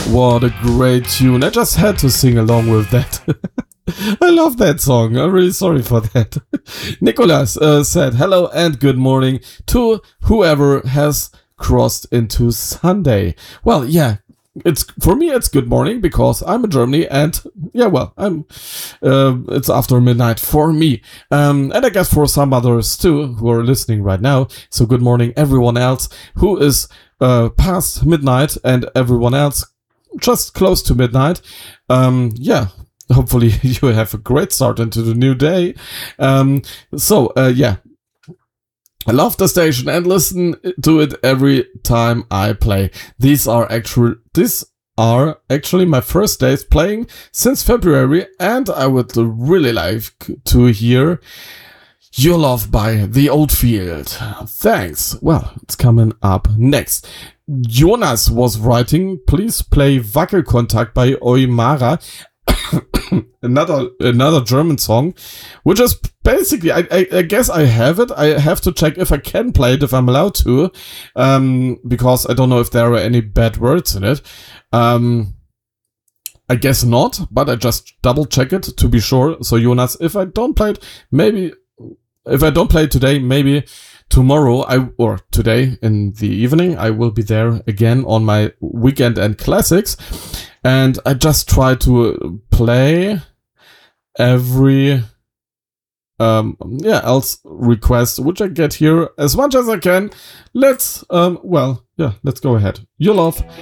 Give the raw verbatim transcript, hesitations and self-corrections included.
What a great tune. I just had to sing along with that. I love that song. I'm really sorry for that. Nicholas uh, said hello and good morning to whoever has crossed into Sunday. Well, yeah, it's for me it's good morning because I'm in Germany and yeah, well, I'm uh, it's after midnight for me. Um, and I guess for some others too who are listening right now. So good morning everyone else who is uh, past midnight and everyone else just close to midnight. Um, yeah. Hopefully you have a great start into the new day. Um, so, uh, yeah. I love the station and listen to it every time I play. These are actually, these are actually my first days playing since February, and I would really like to hear Your Love by The Oldfield. Thanks. Well, it's coming up next. Jonas was writing, please play Wackelkontakt by Oimara. another another German song, which is basically, I, I, I guess I have it. I have to check if I can play it, if I'm allowed to, um, because I don't know if there are any bad words in it. Um, I guess not, but I just double check it to be sure. So Jonas, if I don't play it, maybe, if I don't play it today, maybe tomorrow, I or today in the evening, I will be there again on my weekend and classics. And I just try to play every um yeah else request which I get here as much as I can. Let's um well yeah let's go ahead. Your Love